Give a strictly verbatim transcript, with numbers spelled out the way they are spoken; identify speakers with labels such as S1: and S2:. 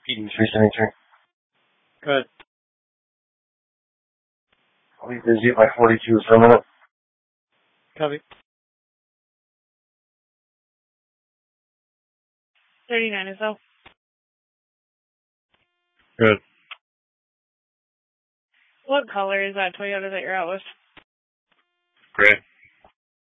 S1: Eden three seventy-three.
S2: Good.
S1: I'll be busy at my forty-two for a minute.
S2: Copy.
S3: thirty-nine or so.
S2: Good.
S3: What color is that Toyota that you're out with?
S2: Great.